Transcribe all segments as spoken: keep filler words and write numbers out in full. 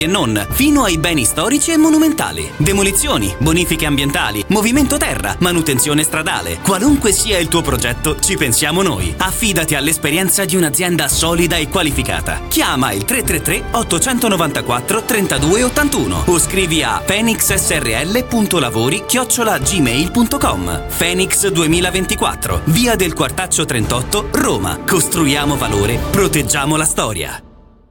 e non, fino ai beni storici e monumentali. Demolizioni, bonifiche ambientali, movimento terra, manutenzione stradale. Qualunque sia il tuo progetto, ci pensiamo noi. Affidati all'esperienza di un'azienda solida e qualificata. Chiama il tre tre tre otto nove quattro tre due otto uno o scrivi a fenixsrl.lavori chiocciola gmail punto com. Fenix duemilaventiquattro, via del Quartaccio trentotto, Roma. Costruiamo valore, proteggiamo la storia.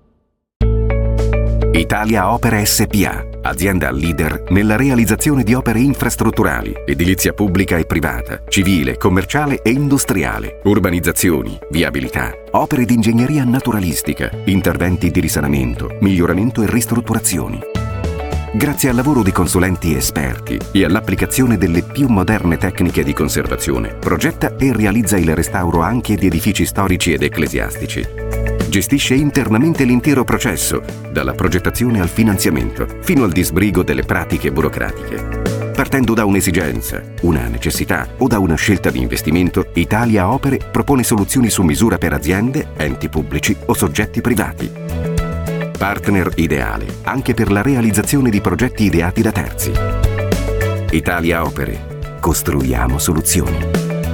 Italia Opere S P A, azienda leader nella realizzazione di opere infrastrutturali, edilizia pubblica e privata, civile, commerciale e industriale, urbanizzazioni, viabilità, opere di ingegneria naturalistica, interventi di risanamento, miglioramento e ristrutturazioni. Grazie al lavoro di consulenti esperti e all'applicazione delle più moderne tecniche di conservazione, progetta e realizza il restauro anche di edifici storici ed ecclesiastici. Gestisce internamente l'intero processo, dalla progettazione al finanziamento, fino al disbrigo delle pratiche burocratiche. Partendo da un'esigenza, una necessità o da una scelta di investimento, Italia Opere propone soluzioni su misura per aziende, enti pubblici o soggetti privati. Partner ideale anche per la realizzazione di progetti ideati da terzi. Italia Opere. Costruiamo soluzioni.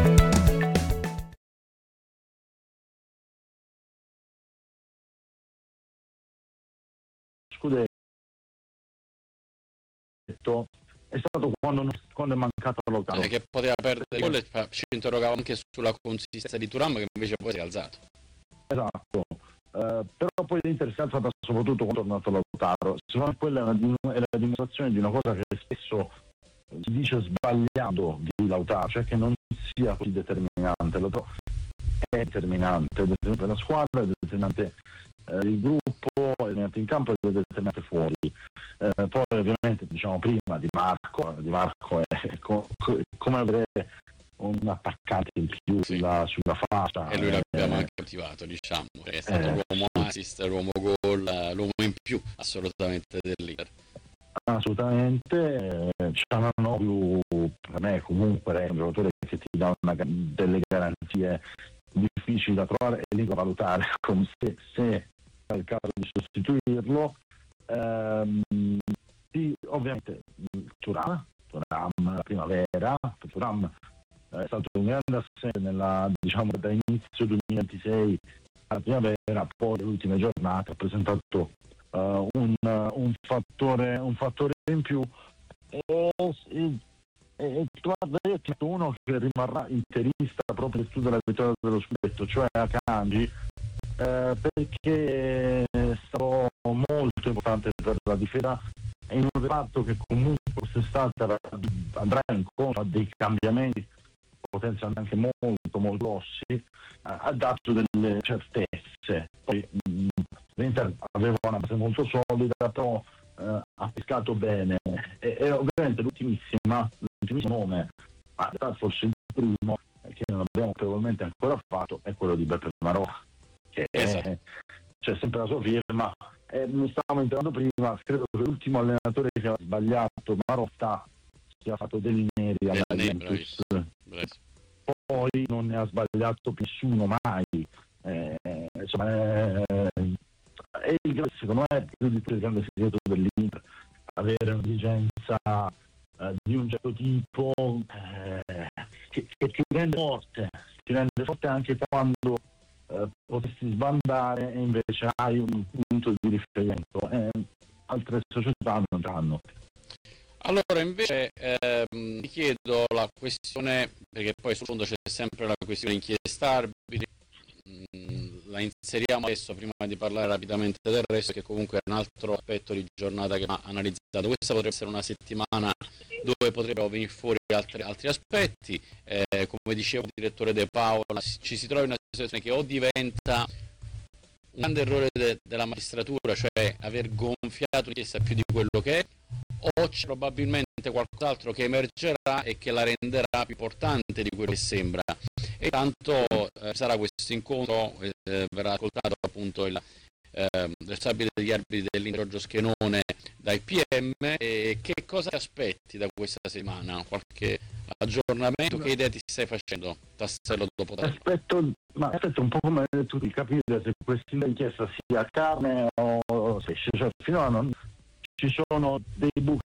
È stato quando, quando è mancato Lautaro, che poteva perdere gol, e ci interrogava anche sulla consistenza di Thuram, che invece poi si è alzato. Esatto, uh, però poi l'Inter si è alzata soprattutto quando è tornato Lautaro. Secondo me quella è, una, è la dimostrazione di una cosa che spesso si dice sbagliando di Lautaro, cioè che non sia così determinante. Lautaro è determinante, è determinante per la squadra, è determinante eh, il gruppo, è determinante in campo, è determinante fuori. Eh, poi ovviamente diciamo prima Di Marco, Di Marco è co- co- come avere un attaccante in più sì. sulla, sulla fascia. E lui l'abbiamo eh, anche attivato, diciamo, è stato eh, l'uomo assist, l'uomo gol, l'uomo in più assolutamente dell'Inter. Assolutamente, eh, Cialanoglu per me comunque è un giocatore che ti dà una, delle garanzie difficili da trovare e lì da valutare come se, se è il caso di sostituirlo. Ehm, sì, ovviamente Thuram, Thuram la primavera, Thuram è stato un grande assente nella, diciamo, da inizio duemilaventisei alla primavera, poi le ultime giornate ha presentato uh, un, un fattore un fattore in più e, e, e guarda, io ti metto uno che rimarrà interista proprio nel studio della vittoria dello scudetto, cioè Akanji, eh, perché è stato molto importante per la difesa in un reparto che comunque quest'estate andrà incontro a dei cambiamenti potenzialmente anche molto molto grossi, ha dato delle certezze. Poi mh, l'Inter aveva una base molto solida, però eh, ha pescato bene e, e ovviamente l'ultimissima l'ultimissimo nome, ma forse il primo che non abbiamo probabilmente ancora fatto, è quello di Beppe Marotta, che esatto. è, c'è sempre la sua firma. Eh, ne stavamo entrando prima, credo che l'ultimo allenatore che ha sbagliato Marotta sia fatto Del Neri alla Juventus. Poi non ne ha sbagliato nessuno mai. Eh, insomma, è, è il, secondo me è più di il grande segreto dell'Inter, avere un'esigenza eh, di un certo tipo eh, che, che ti rende forte, ti rende forte anche quando eh, potresti sbandare e invece hai un punto di riferimento. Eh, altre società non hanno. Allora invece ehm, ti chiedo la questione, perché poi sul fondo c'è sempre la questione inchiesta arbitri, mm, la inseriamo adesso prima di parlare rapidamente del resto, che comunque è un altro aspetto di giornata che va analizzato. Questa potrebbe essere una settimana dove potrebbero venire fuori altri, altri aspetti, eh, come dicevo il direttore De Paola, ci si trova in una situazione che o diventa un grande errore de- della magistratura, cioè aver gonfiato l'inchiesta più di quello che è, o c'è probabilmente qualcos'altro che emergerà e che la renderà più importante di quello che sembra. E tanto eh, sarà questo incontro, eh, verrà ascoltato appunto il eh, responsabile degli arbitri dell'Inter Giorgio Schenone dai P M. E che cosa ti aspetti da questa settimana? Qualche aggiornamento? Che idea ti stai facendo, tassello dopo tassello? Aspetto, ma aspetto un po' come tu di capire se questa inchiesta sia carne o cosa esce, cioè finora non ci sono dei buchi